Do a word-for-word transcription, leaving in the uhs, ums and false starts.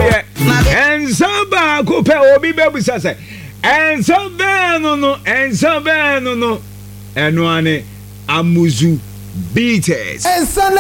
deɛ ɛnsa baako pɛ obi bɛbusa sɛ ɛnsa bɛɛ no no ɛnsa bɛɛ no no ɛno ane amuzu beaters.